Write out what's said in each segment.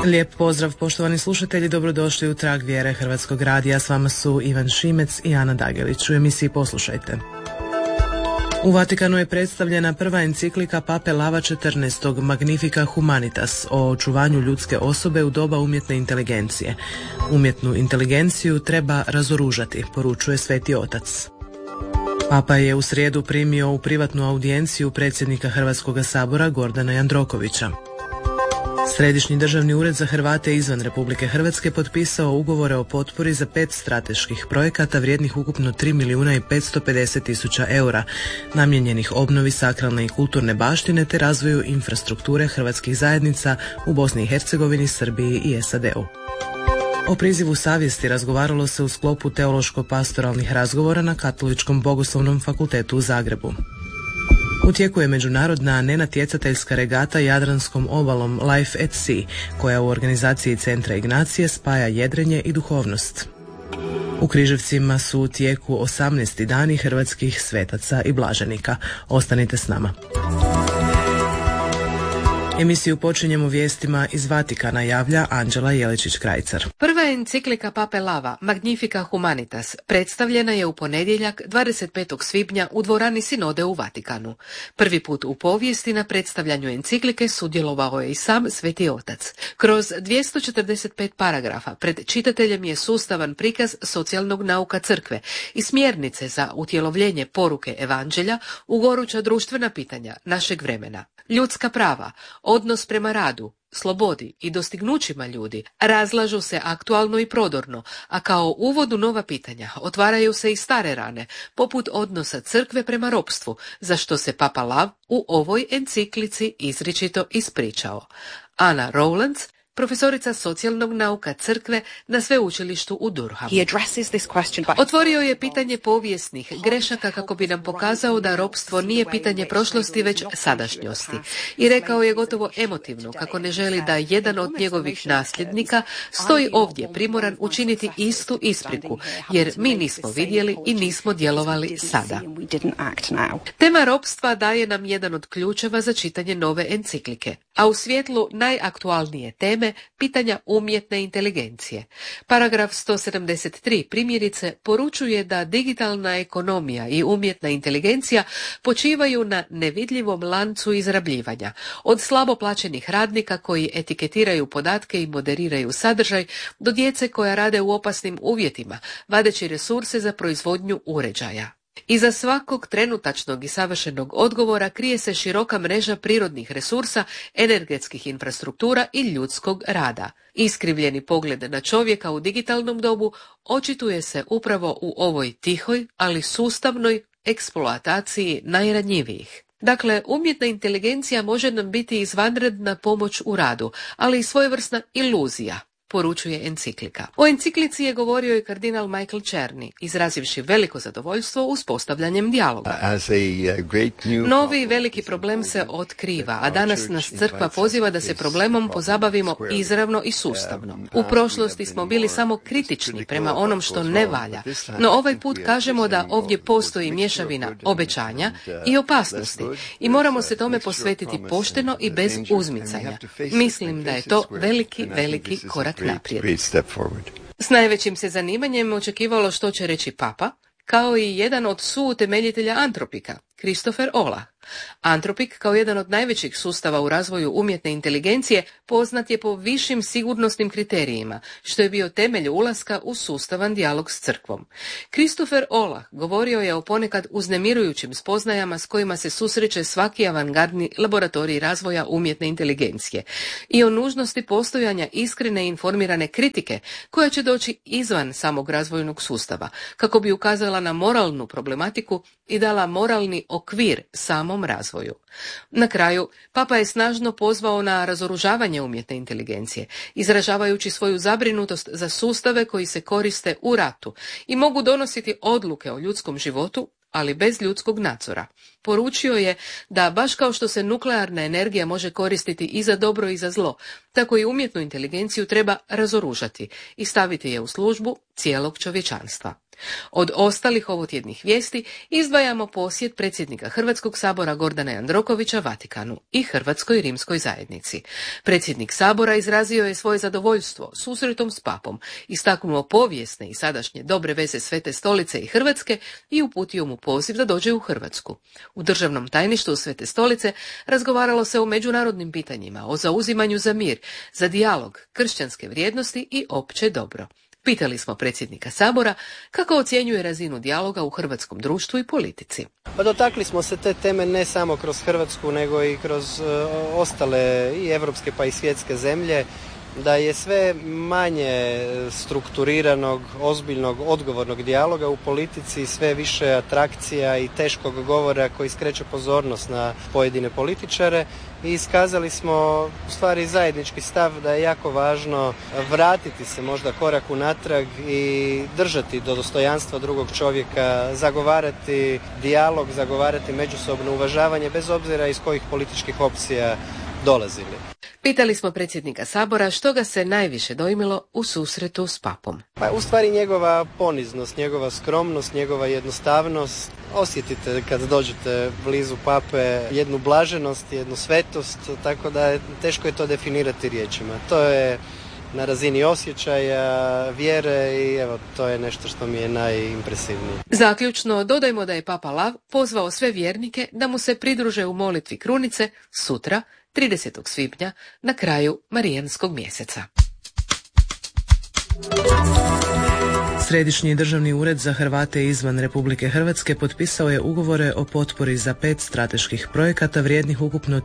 Lijep pozdrav poštovani slušatelji, dobrodošli u Trag vjere Hrvatskog radija. S vama su Ivan Šimec i Ana Dagelić. U emisiji poslušajte. U Vatikanu je predstavljena prva enciklika Pape Lava XIV. Magnifica Humanitas o očuvanju ljudske osobe u doba umjetne inteligencije. Umjetnu inteligenciju treba razoružati, poručuje Sveti Otac. Papa je u srijedu primio u privatnu audijenciju predsjednika Hrvatskog sabora Gordana Jandrokovića. Središnji državni ured za Hrvate izvan Republike Hrvatske potpisao ugovore o potpori za 5 strateških projekata vrijednih ukupno 3.550.000 eura, namijenjenih obnovi sakralne i kulturne baštine te razvoju infrastrukture hrvatskih zajednica u Bosni i Hercegovini, Srbiji i SAD-u. O prizivu savjesti razgovaralo se u sklopu teološko-pastoralnih razgovora na Katoličkom bogoslovnom fakultetu u Zagrebu. U tijeku je međunarodna nenatjecateljska regata Jadranskom obalom Life at Sea, koja u organizaciji Centra Ignacije spaja jedrenje i duhovnost. U Križevcima su u tijeku 18. dani hrvatskih svetaca i blaženika. Ostanite s nama. Emisiju počinjemo vijestima iz Vatikana, javlja Anđela Jeličić-Krajcar. Prva enciklika Pape Lava, Magnifica Humanitas, predstavljena je u ponedjeljak 25. svibnja u dvorani Sinode u Vatikanu. Prvi put u povijesti na predstavljanju enciklike sudjelovao je i sam Sveti Otac. Kroz 245 paragrafa pred čitateljem je sustavan prikaz socijalnog nauka crkve i smjernice za utjelovljenje poruke evanđelja u goruća društvena pitanja našeg vremena. Ljudska prava, odnos prema radu, slobodi i dostignućima ljudi razlažu se aktualno i prodorno, a kao uvod u nova pitanja otvaraju se i stare rane, poput odnosa crkve prema ropstvu, za što se Papa Lav u ovoj enciklici izričito ispričao. Ana Rowlands, profesorica socijalnog nauka crkve na sveučilištu u Durhamu. Otvorio je pitanje povijesnih grešaka kako bi nam pokazao da ropstvo nije pitanje prošlosti već sadašnjosti. I rekao je gotovo emotivno kako ne želi da jedan od njegovih nasljednika stoji ovdje primoran učiniti istu ispriku, jer mi nismo vidjeli i nismo djelovali sada. Tema ropstva daje nam jedan od ključeva za čitanje nove enciklike, a u svjetlu najaktualnije teme pitanja umjetne inteligencije. Paragraf 173 primjerice poručuje da digitalna ekonomija i umjetna inteligencija počivaju na nevidljivom lancu izrabljivanja, od slabo plaćenih radnika koji etiketiraju podatke i moderiraju sadržaj, do djece koja rade u opasnim uvjetima, vadeći resurse za proizvodnju uređaja. Iza svakog trenutačnog i savršenog odgovora krije se široka mreža prirodnih resursa, energetskih infrastruktura i ljudskog rada. Iskrivljeni pogled na čovjeka u digitalnom dobu očituje se upravo u ovoj tihoj, ali sustavnoj eksploataciji najranjivijih. Dakle, umjetna inteligencija može nam biti izvanredna pomoć u radu, ali i svojevrsna iluzija, poručuje enciklika. O enciklici je govorio i kardinal Michael Czerny, izrazivši veliko zadovoljstvo uspostavljanjem dijaloga. Novi veliki problem se otkriva, a danas nas crkva poziva da se problemom pozabavimo izravno i sustavno. U prošlosti smo bili samo kritični prema onom što ne valja, no ovaj put kažemo da ovdje postoji mješavina obećanja i opasnosti i moramo se tome posvetiti pošteno i bez uzmicanja. Mislim da je to veliki korak naprijed. S najvećim se zanimanjem očekivalo što će reći Papa, kao i jedan od suutemeljitelja Antropika, Christopher Olah. Antropik, kao jedan od najvećih sustava u razvoju umjetne inteligencije, poznat je po višim sigurnosnim kriterijima, što je bio temelj ulaska u sustavan dijalog s crkvom. Christopher Olah govorio je o ponekad uznemirujućim spoznajama s kojima se susreće svaki avangardni laboratorij razvoja umjetne inteligencije i o nužnosti postojanja iskrene i informirane kritike koja će doći izvan samog razvojnog sustava, kako bi ukazala na moralnu problematiku i dala moralni okvir samom razvoju. Na kraju, Papa je snažno pozvao na razoružavanje umjetne inteligencije, izražavajući svoju zabrinutost za sustave koji se koriste u ratu i mogu donositi odluke o ljudskom životu, ali bez ljudskog nadzora. Poručio je da baš kao što se nuklearna energija može koristiti i za dobro i za zlo, tako i umjetnu inteligenciju treba razoružati i staviti je u službu cijelog čovječanstva. Od ostalih ovotjednih vijesti izdvajamo posjet predsjednika Hrvatskog sabora Gordana Jandrokovića Vatikanu i Hrvatskoj rimskoj zajednici. Predsjednik sabora izrazio je svoje zadovoljstvo susretom s papom, istaknuo povijesne i sadašnje dobre veze Svete stolice i Hrvatske i uputio mu poziv da dođe u Hrvatsku. U državnom tajništvu Svete stolice razgovaralo se o međunarodnim pitanjima, o zauzimanju za mir, za dijalog, kršćanske vrijednosti i opće dobro. Pitali smo predsjednika sabora kako ocjenjuje razinu dijaloga u hrvatskom društvu i politici. Pa dotakli smo se te teme ne samo kroz Hrvatsku, nego i kroz ostale i evropske pa i svjetske zemlje, da je sve manje strukturiranog, ozbiljnog, odgovornog dijaloga u politici, sve više atrakcija i teškog govora koji skreće pozornost na pojedine političare i iskazali smo u stvari zajednički stav da je jako važno vratiti se možda korak unatrag i držati do dostojanstva drugog čovjeka, zagovarati dijalog, zagovarati međusobno uvažavanje bez obzira iz kojih političkih opcija dolazili. Pitali smo predsjednika sabora što ga se najviše dojmilo u susretu s papom. Pa u stvari njegova poniznost, njegova skromnost, njegova jednostavnost. Osjetite kad dođete blizu pape jednu blaženost, jednu svetost, tako da teško je to definirati riječima. To je na razini osjećaja, vjere i evo, to je nešto što mi je najimpresivnije. Zaključno, dodajmo da je Papa Lav pozvao sve vjernike da mu se pridruže u molitvi krunice sutra, 30. svibnja, na kraju Marijanskog mjeseca. Središnji državni ured za Hrvate izvan Republike Hrvatske potpisao je ugovore o potpori za 5 strateških projekata vrijednih ukupno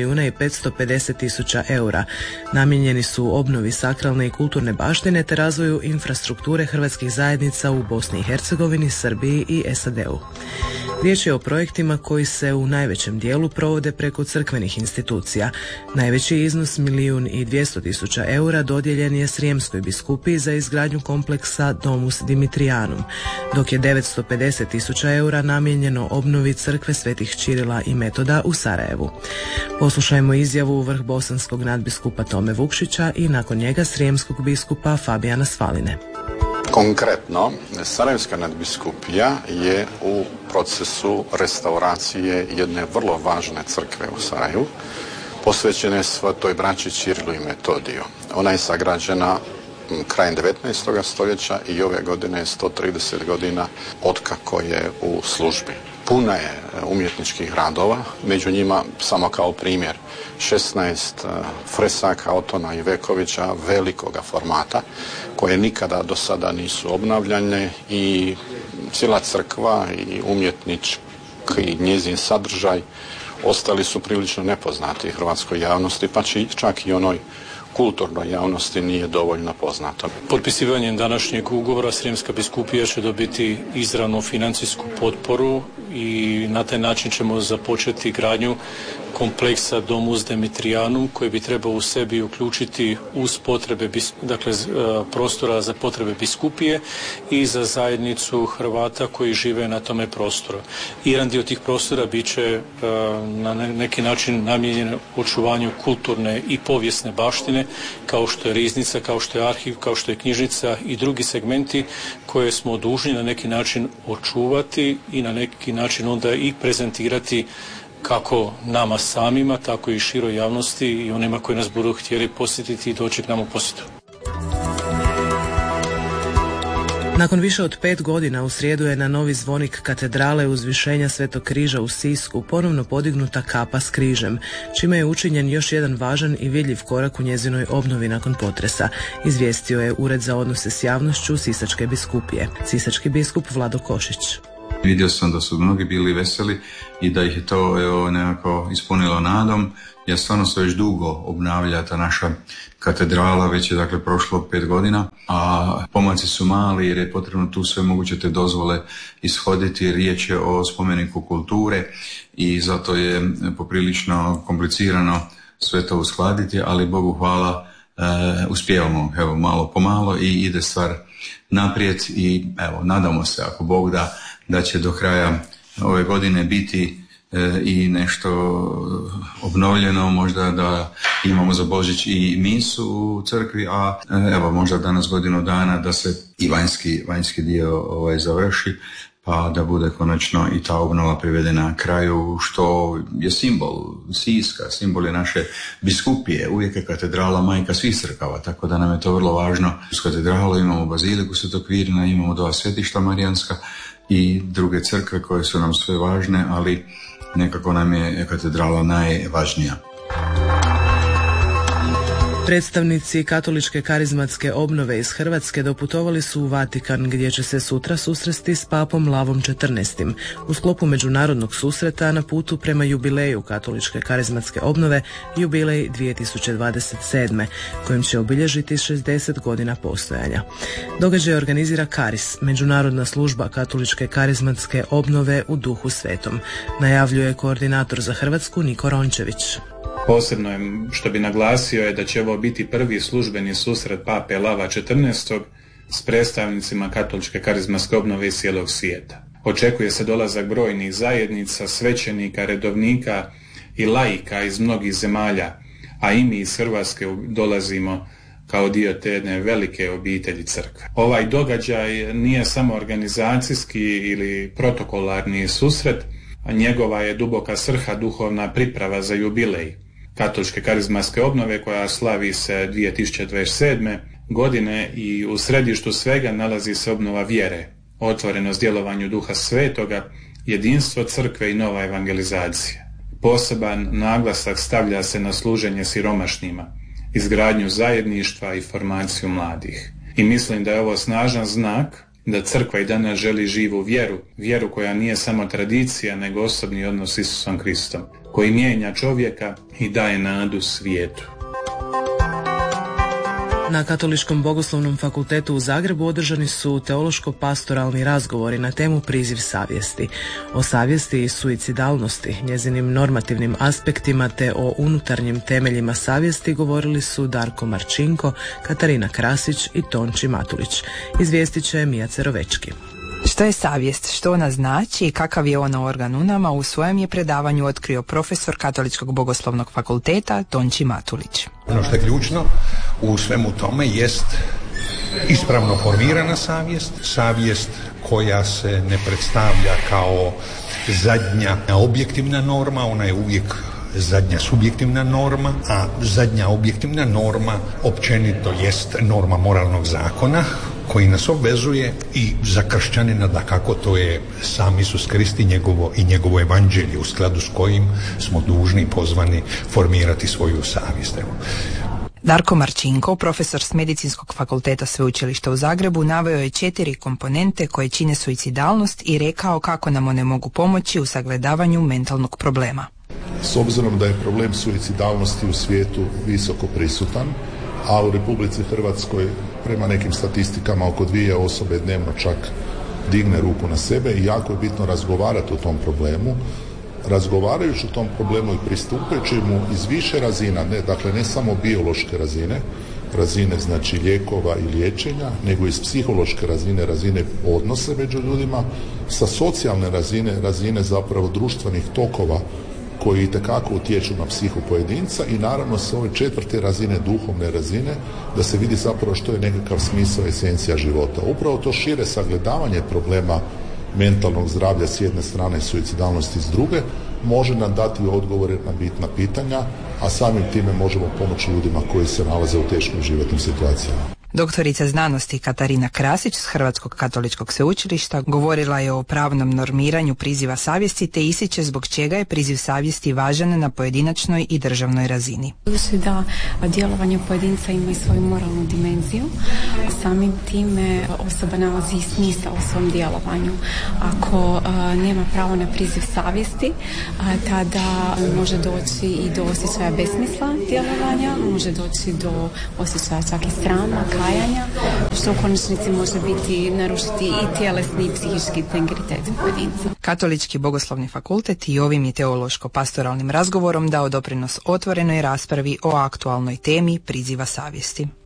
3.550.000 eura. Namijenjeni su obnovi sakralne i kulturne baštine te razvoju infrastrukture hrvatskih zajednica u Bosni i Hercegovini, Srbiji i SAD-u. Riječ je o projektima koji se u najvećem dijelu provode preko crkvenih institucija. Najveći iznos 1.200.000 eura dodijeljen je Srijemskoj biskupiji za izgradnju kompleksa Domus Dimitrijanum, dok je 950.000 eura namijenjeno obnovi crkve Svetih Čirila i Metoda u Sarajevu. Poslušajmo izjavu vrhbosanskog nadbiskupa Tome Vukšića i nakon njega srijemskog biskupa Fabijana Svaline. Konkretno, Sarajevska nadbiskupija je u procesu restauracije jedne vrlo važne crkve u Sarajevu, posvećene Svetoj braći Čirilu i Metodiju. Ona je sagrađena krajem 19. stoljeća i ove godine je 130 godina otkako je u službi. Puna je umjetničkih radova, među njima, samo kao primjer, 16 fresaka Otona Ivekovića velikoga formata, koje nikada do sada nisu obnavljane i cijela crkva i umjetnički njezin sadržaj ostali su prilično nepoznati hrvatskoj javnosti, pa čak i onoj kulturnoj javnosti nije dovoljno poznato. Potpisivanjem današnjeg ugovora Srijemska biskupija će dobiti izravnu financijsku potporu i na taj način ćemo započeti gradnju kompleksa Domus Dimitrijanum koji bi trebao u sebi uključiti uz potrebe, dakle prostora za potrebe biskupije i za zajednicu Hrvata koji žive na tome prostoru. Jedan dio tih prostora bit će na neki način namijenjen očuvanju kulturne i povijesne baštine, kao što je riznica, kao što je arhiv, kao što je knjižnica i drugi segmenti koje smo dužni na neki način očuvati i na neki način onda i prezentirati kako nama samima, tako i široj javnosti i onima koji nas budu htjeli posjetiti i doći k nam u posjetu. Nakon više od 5 godina u srijedu je na novi zvonik katedrale Uzvišenja Svetog križa u Sisku ponovno podignuta kapa s križem, čime je učinjen još jedan važan i vidljiv korak u njezinoj obnovi nakon potresa, izvijestio je Ured za odnose s javnošću Sisačke biskupije. Sisački biskup Vlado Košić. Vidio sam da su mnogi bili veseli i da ih je to nekako ispunilo nadom, jer stvarno se već dugo obnavlja ta naša katedrala, već je dakle prošlo 5 godina, a pomaci su mali jer je potrebno tu sve moguće te dozvole ishoditi. Riječ je o spomeniku kulture i zato je poprilično komplicirano sve to uskladiti, ali Bogu hvala uspijevamo, evo, malo po malo i ide stvar naprijed i evo, nadamo se ako Bog da će do kraja ove godine biti i nešto obnovljeno, možda da imamo za Božić i misu u crkvi, a evo možda danas godinu dana da se i vanjski dio završi, pa da bude konačno i ta obnova privedena kraju, što je simbol Siska, simbol je naše biskupije, uvijek je katedrala majka svih crkava, tako da nam je to vrlo važno. Uz katedralu imamo baziliku Svetog Kvirina, imamo 2 svetišta marijanska i druge crkve koje su nam sve važne, ali nekako nam je katedrala najvažnija. Predstavnici katoličke karizmatske obnove iz Hrvatske doputovali su u Vatikan, gdje će se sutra susresti s papom Lavom XIV. U sklopu međunarodnog susreta na putu prema jubileju katoličke karizmatske obnove, jubilej 2027. kojim će obilježiti 60 godina postojanja. Događaj organizira Karis, međunarodna služba katoličke karizmatske obnove u Duhu Svetom, najavljuje koordinator za Hrvatsku Niko Rončević. Posebno je, što bi naglasio, je da će ovo biti prvi službeni susret pape Lava XIV s predstavnicima katoličke karizmatske obnove iz cijelog svijeta. Očekuje se dolazak brojnih zajednica, svećenika, redovnika i laika iz mnogih zemalja, a i mi iz Hrvatske dolazimo kao dio te jedne velike obitelji crkve. Ovaj događaj nije samo organizacijski ili protokolarni susret, a njegova je duboka svrha duhovna priprava za jubilej katoličke karizmatske obnove koja slavi se 2027. godine i u središtu svega nalazi se obnova vjere, otvorenost djelovanju Duha Svetoga, jedinstvo crkve i nova evangelizacija. Poseban naglasak stavlja se na služenje siromašnima, izgradnju zajedništva i formaciju mladih. I mislim da je ovo snažan znak da crkva i danas želi živu vjeru koja nije samo tradicija, nego osobni odnos s Isusom Kristom, koji mijenja čovjeka i daje nadu svijetu. Na Katoličkom bogoslovnom fakultetu u Zagrebu održani su teološko-pastoralni razgovori na temu priziv savjesti. O savjesti i suicidalnosti, njezinim normativnim aspektima te o unutarnjim temeljima savjesti govorili su Darko Marčinko, Katarina Krasić i Tonči Matulić. Izvijestit će Mija Cerovečki. Što je savjest, što ona znači i kakav je ona organ u nama, u svojem je predavanju otkrio profesor Katoličkog bogoslovnog fakulteta Tonči Matulić. Ono što je ključno u svemu tome jest ispravno formirana savjest koja se ne predstavlja kao zadnja objektivna norma, ona je uvijek zadnja subjektivna norma, a zadnja objektivna norma općenito jest norma moralnog zakona koji nas obvezuje i za kršćanina dakako to je sam Isus Krist i njegovo evanđelje u skladu s kojim smo dužni i pozvani formirati svoju savjest. Darko Marčinko, profesor s Medicinskog fakulteta Sveučilišta u Zagrebu, naveo je 4 komponente koje čine suicidalnost i rekao kako nam one mogu pomoći u sagledavanju mentalnog problema. S obzirom da je problem suicidalnosti u svijetu visoko prisutan, a u Republici Hrvatskoj prema nekim statistikama oko 2 osobe dnevno čak digne ruku na sebe i jako je bitno razgovarati o tom problemu. Razgovarajući o tom problemu i pristupajući mu iz više razina, ne samo biološke razine znači lijekova i liječenja, nego iz psihološke razine odnose među ljudima, sa socijalne razine zapravo društvenih tokova koji itekako utječu na psihu pojedinca i naravno s ove 4. razine, duhovne razine, da se vidi zapravo što je nekakav smisao, esencija života. Upravo to šire sagledavanje problema mentalnog zdravlja s jedne strane i suicidalnosti s druge može nam dati odgovore na bitna pitanja, a samim time možemo pomoći ljudima koji se nalaze u teškim životnim situacijama. Doktorica znanosti Katarina Krasić s Hrvatskog katoličkog sveučilišta govorila je o pravnom normiranju priziva savjesti te ističe zbog čega je priziv savjesti važan na pojedinačnoj i državnoj razini. Budući da djelovanje pojedinca ima i svoju moralnu dimenziju, samim time osoba nalazi smisao u svom djelovanju. Ako nema pravo na priziv savjesti, tada može doći i do osjećaja besmisla djelovanja, može doći do osjećaja čak i srama, kajanja, što u konačnici može biti narušiti i tjelesni i psihički integritet pojedinca. Katolički bogoslovni fakultet i ovim je teološko-pastoralnim razgovorom dao doprinos otvorenoj raspravi o aktualnoj temi priziva savjesti.